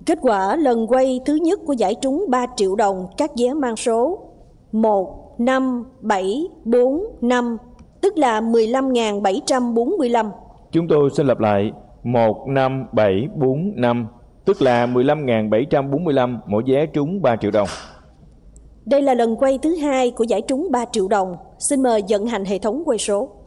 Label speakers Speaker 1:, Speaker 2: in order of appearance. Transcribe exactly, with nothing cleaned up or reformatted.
Speaker 1: Kết quả lần quay thứ nhất của giải trúng ba triệu đồng các vé mang số một năm bảy bốn năm, tức là mười lăm nghìn bảy trăm bốn mươi lăm.
Speaker 2: Chúng tôi xin lặp lại, một năm bảy bốn năm, tức là mười lăm nghìn bảy trăm bốn mươi lăm, mỗi vé trúng ba triệu đồng.
Speaker 1: Đây là lần quay thứ hai của giải trúng ba triệu đồng. Xin mời vận hành hệ thống quay số.